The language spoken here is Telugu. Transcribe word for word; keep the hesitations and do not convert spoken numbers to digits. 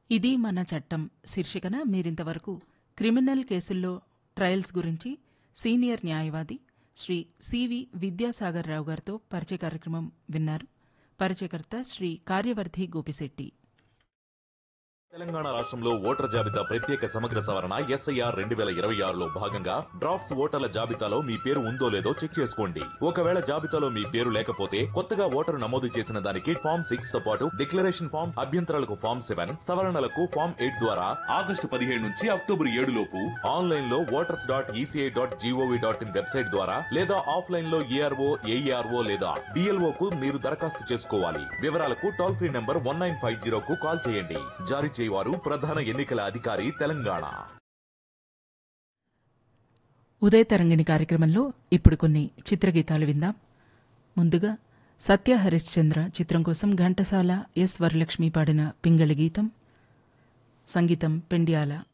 ఇది మన చట్టం శీర్షికన మీరింతవరకు క్రిమినల్ కేసుల్లో ట్రయల్స్ గురించి సీనియర్ న్యాయవాది శ్రీ సివి విద్యాసాగర్ రావు గారితో పరిచయ కార్యక్రమం విన్నారు. పరిచయకర్త శ్రీ కార్యవర్ధి గోపిశెట్టి. తెలంగాణ రాష్ట్రంలో ఓటర్ జాబితా ప్రత్యేక సమగ్ర సవరణ ఎస్ఐఆర్ రెండు వేల ఇరవై ఆరులో భాగంగా డ్రాఫ్ట్స్ ఓటర్ల జాబితాలో మీ పేరు ఉందో లేదో చెక్ చేసుకోండి. ఒకవేళ జాబితాలో మీ పేరు లేకపోతే కొత్తగా ఓటరు నమోదు చేసిన దానికి ఫామ్ సిక్స్ తో పాటు డిక్లరేషన్ ఫామ్, అభ్యంతరాలకు ఫామ్ సెవెన్, సవరణలకు ఫామ్ ఎయిట్ ద్వారా ఆగస్టు పదిహేడు నుంచి అక్టోబర్ ఏడు లోపు ఆన్లైన్ లో voters dot ECI dot GOV dot in website ద్వారా లేదా ఆఫ్లైన్ లో ఏఆర్ఓ ఏఈఆర్ఓ లేదా బిఎల్ఓ కు మీరు దరఖాస్తు చేసుకోవాలి. వివరాలకు toll free number one nine five zero కు కాల్ చేయండి. జారీ వారు ప్రధాన ఎన్నికల అధికారి తెలంగాణ. ఉదయ తరంగిణి కార్యక్రమంలో ఇప్పుడు కొన్ని చిత్రగీతాలు విందాం. ముందుగా సత్య హరిశ్చంద్ర చిత్రం కోసం ఘంటసాల ఎస్ వరలక్ష్మి పాడిన పింగళి గీతం, సంగీతం పెండ్యాల.